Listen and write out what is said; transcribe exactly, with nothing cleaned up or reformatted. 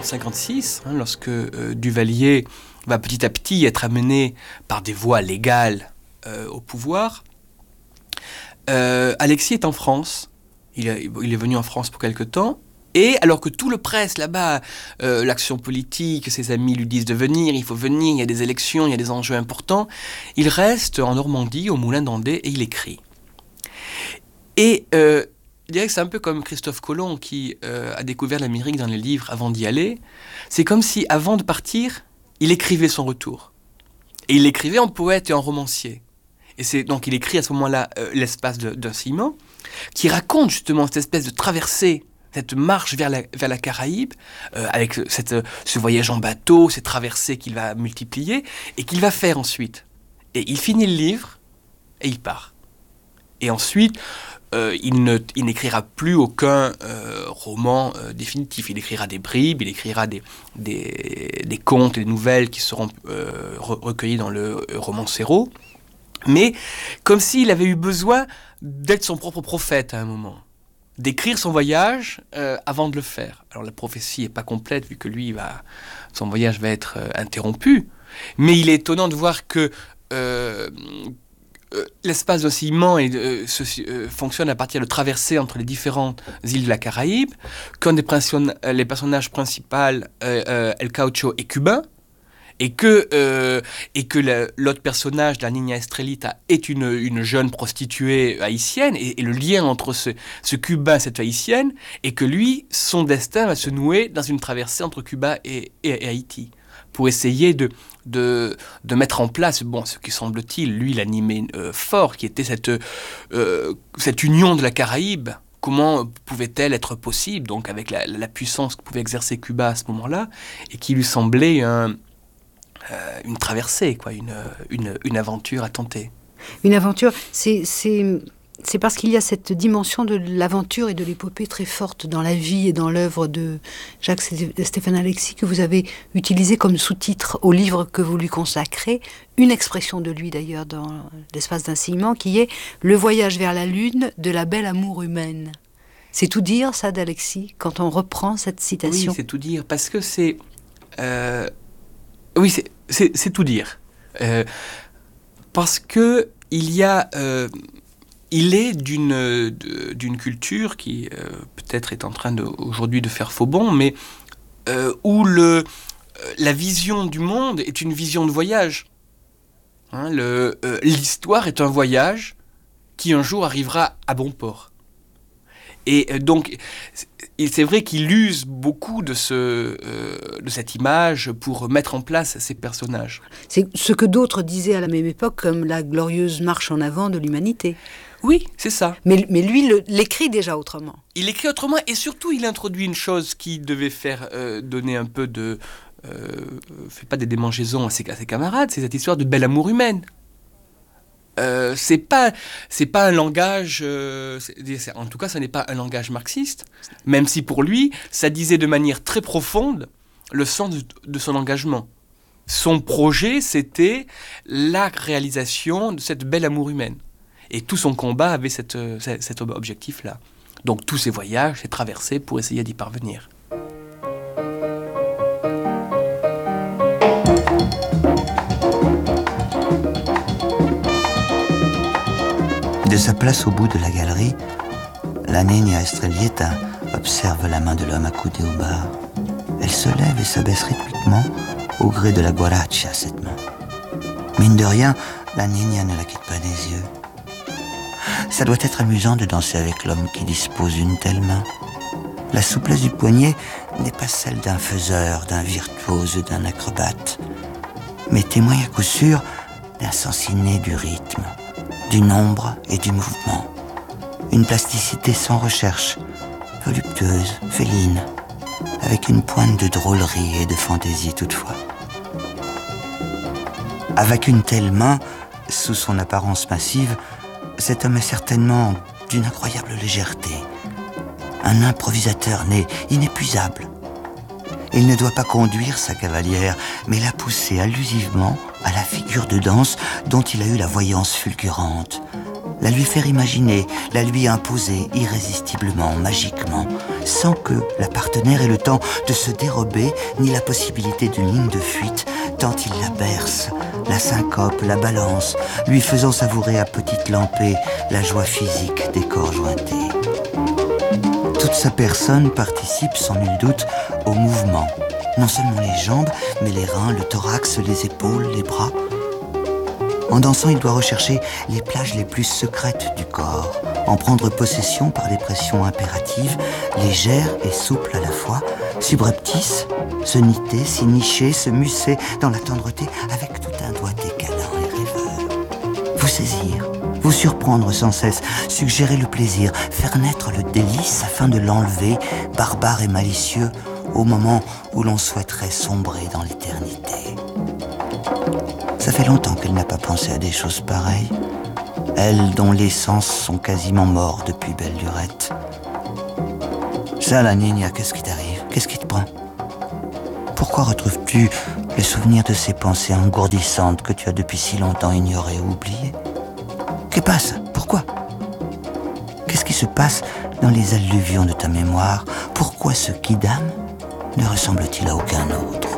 cinquante-six, hein, lorsque euh, Duvalier va petit à petit être amené par des voies légales euh, au pouvoir. Euh, Alexis est en France. Il est, il est venu en France pour quelque temps. Et alors que tout le presse là-bas, euh, l'action politique, ses amis lui disent de venir, il faut venir, il y a des élections, il y a des enjeux importants, il reste en Normandie, au Moulin d'Andé, et il écrit. Et euh, je dirais que c'est un peu comme Christophe Colomb qui euh, a découvert l'Amérique dans les livres avant d'y aller. C'est comme si, avant de partir, il écrivait son retour. Et il l'écrivait en poète et en romancier. Et c'est, donc il écrit à ce moment-là euh, L'espace de, d'un ciment, qui raconte justement cette espèce de traversée, cette marche vers la, vers la Caraïbe, euh, avec cette, ce voyage en bateau, ces traversées qu'il va multiplier, et qu'il va faire ensuite. Et il finit le livre, et il part. Et ensuite, euh, il, ne, il n'écrira plus aucun euh, roman euh, définitif. Il écrira des bribes, il écrira des, des, des contes et des nouvelles qui seront euh, re- recueillis dans le Romancero. Mais comme s'il avait eu besoin d'être son propre prophète à un moment. D'écrire son voyage euh, avant de le faire. Alors la prophétie n'est pas complète vu que lui, va, son voyage va être euh, interrompu. Mais il est étonnant de voir que euh, euh, l'espace d'oscillement et, euh, ce, euh, fonctionne à partir de traversées entre les différentes îles de la Caraïbe, qu'un des princi- les personnages principaux, euh, euh, El Caucho, est cubain, et que, euh, et que la, l'autre personnage, la Niña Estrelita, est une, une jeune prostituée haïtienne, et, et le lien entre ce, ce Cubain et cette haïtienne, et que lui, son destin va se nouer dans une traversée entre Cuba et, et, et Haïti, pour essayer de, de, de mettre en place, bon, ce qui semble-t-il, lui, l'animé euh, fort, qui était cette, euh, cette union de la Caraïbe. Comment pouvait-elle être possible, donc avec la, la puissance que pouvait exercer Cuba à ce moment-là, et qui lui semblait un... Euh, une traversée, quoi, une, une, une aventure à tenter. Une aventure, c'est, c'est, c'est parce qu'il y a cette dimension de l'aventure et de l'épopée très forte dans la vie et dans l'œuvre de Jacques Stéphane Alexis que vous avez utilisé comme sous-titre au livre que vous lui consacrez, une expression de lui d'ailleurs dans L'espace d'un ciment, qui est « Le voyage vers la lune de la belle amour humaine ». C'est tout dire, ça, d'Alexis, quand on reprend cette citation? Oui, c'est tout dire, parce que c'est... Euh, oui, c'est, c'est, c'est tout dire. Euh, parce que il y a... Euh, il est d'une, de, d'une culture qui euh, peut-être est en train de, aujourd'hui de faire faux bond, mais euh, où le, la vision du monde est une vision de voyage. Hein, le, euh, l'histoire est un voyage qui un jour arrivera à bon port. Et euh, donc, c'est vrai qu'il use beaucoup de, ce, euh, de cette image pour mettre en place ces personnages. C'est ce que d'autres disaient à la même époque comme la glorieuse marche en avant de l'humanité. Oui, c'est ça. Mais, mais lui le, l'écrit déjà autrement. Il écrit autrement, et surtout il introduit une chose qui devait faire euh, donner un peu de... Euh, fait pas des démangeaisons à ses, à ses camarades, c'est cette histoire de bel amour humaine. Euh, c'est pas c'est pas un langage euh, c'est, c'est, en tout cas ça n'est pas un langage marxiste, même si pour lui ça disait de manière très profonde le sens de, de son engagement. Son projet, c'était la réalisation de cette belle amour humaine, et tout son combat avait cette, cette, cet objectif là, donc tous ces voyages, ces traversées pour essayer d'y parvenir. De sa place au bout de la galerie, la Niña Estrelita observe la main de l'homme accoudé au bar. Elle se lève et s'abaisse rythmiquement au gré de la guaracha, cette main. Mine de rien, la Niña ne la quitte pas des yeux. Ça doit être amusant de danser avec l'homme qui dispose d'une telle main. La souplesse du poignet n'est pas celle d'un faiseur, d'un virtuose, d'un acrobate, mais témoigne à coup sûr d'un sens inné du rythme, du nombre et du mouvement. Une plasticité sans recherche, voluptueuse, féline, avec une pointe de drôlerie et de fantaisie toutefois. Avec une telle main, sous son apparence massive, cet homme est certainement d'une incroyable légèreté, un improvisateur né, inépuisable. Il ne doit pas conduire sa cavalière, mais la pousser allusivement à la figure de danse dont il a eu la voyance fulgurante, la lui faire imaginer, la lui imposer irrésistiblement, magiquement, sans que la partenaire ait le temps de se dérober, ni la possibilité d'une ligne de fuite, tant il la berce, la syncope, la balance, lui faisant savourer à petites lampées la joie physique des corps jointés. Toute sa personne participe sans nul doute au mouvement, non seulement les jambes, mais les reins, le thorax, les épaules, les bras. En dansant, il doit rechercher les plages les plus secrètes du corps, en prendre possession par des pressions impératives, légères et souples à la fois, subreptices, se niter, s'y nicher, se musser dans la tendreté avec tout un doigté câlin et rêveur. Vous saisir, vous surprendre sans cesse, suggérer le plaisir, faire naître le délice afin de l'enlever, barbare et malicieux, au moment où l'on souhaiterait sombrer dans l'éternité. Ça fait longtemps qu'elle n'a pas pensé à des choses pareilles. Elle dont les sens sont quasiment morts depuis belle lurette. Ça, la Nina, qu'est-ce qui t'arrive? Qu'est-ce qui te prend? Pourquoi retrouves-tu le souvenir de ces pensées engourdissantes que tu as depuis si longtemps ignorées ou oubliées? Que passe? Pourquoi? Qu'est-ce qui se passe dans les alluvions de ta mémoire? Pourquoi ce Quidam ne ressemble-t-il à aucun autre?